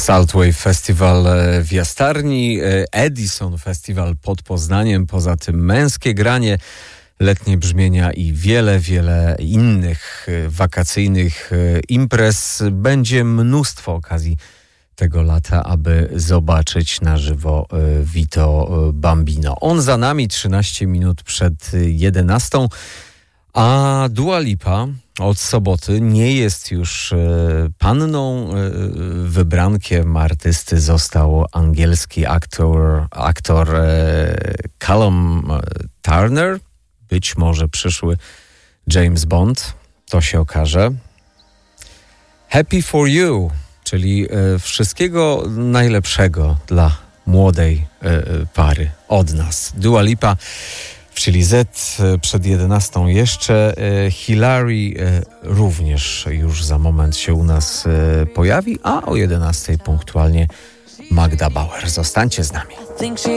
Saltwave Festival w Jastarni, Edison Festival pod Poznaniem, poza tym męskie granie, letnie brzmienia i wiele innych wakacyjnych imprez. Będzie mnóstwo okazji tego lata, aby zobaczyć na żywo Vito Bambino. On za nami 13 minut przed 11, a Dua Lipa od soboty nie jest już panną. Wybrankiem artysty został angielski aktor Callum Turner, być może przyszły James Bond, to się okaże. Happy for you, czyli wszystkiego najlepszego dla młodej pary od nas. Dua Lipa w Chili Z przed 11 jeszcze. Hilary również już za moment się u nas pojawi, a o 11 punktualnie Magda Bauer. Zostańcie z nami.